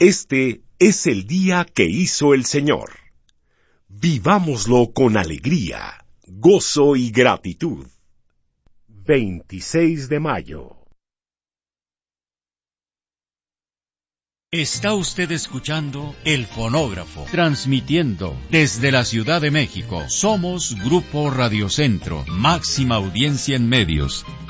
Este es el día que hizo el Señor. Vivámoslo con alegría, gozo y gratitud. 26 de mayo. Está usted escuchando El Fonógrafo, transmitiendo desde la Ciudad de México. Somos Grupo Radio Centro, máxima audiencia en medios.